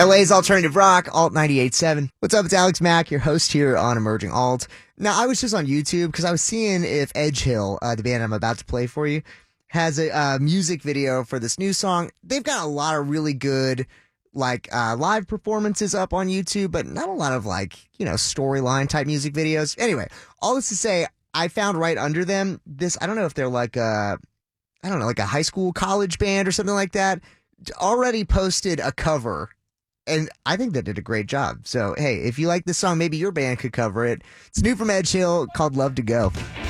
LA's alternative rock, Alt 98.7. What's up? It's Alex Mack, your host here on Emerging Alt. Now, I was just on YouTube because I was seeing if Edgehill, the band I'm about to play for you, has a music video for this new song. They've got a lot of really good, live performances up on YouTube, but not a lot of, storyline type music videos. Anyway, all this to say, I found right under them this, I don't know if they're like a high school, college band or something like that, already posted a cover. And I think they did a great job. So, hey, if you like this song, maybe your band could cover it. It's new from Edgehill called Love to Go.